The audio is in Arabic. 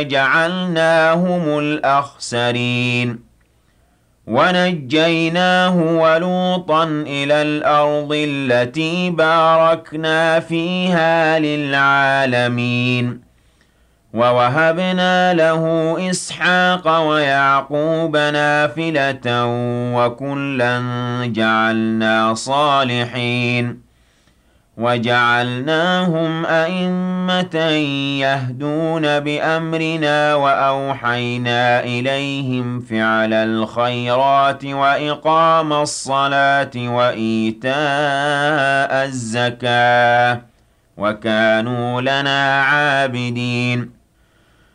جعلناهم الأخسرين ونجيناه ولوطا إلى الأرض التي باركنا فيها للعالمين ووهبنا له إسحاق ويعقوب نافلة وكلا جعلنا صالحين وجعلناهم أئمة يهدون بأمرنا وأوحينا إليهم فعل الخيرات وإقام الصلاة وإيتاء الزكاة وكانوا لنا عابدين